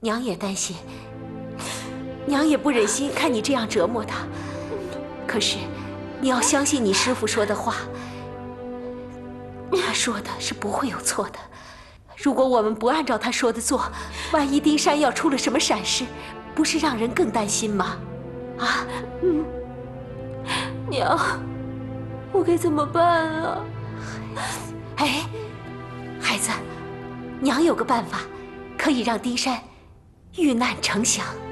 娘也担心，娘也不忍心看你这样折磨他。可是，你要相信你师父说的话，他说的是不会有错的。如果我们不按照他说的做，万一丁山要出了什么闪失，不是让人更担心吗？啊， 娘，我该怎么办啊？ 哎，孩子，娘有个办法，可以让丁山遇难成祥。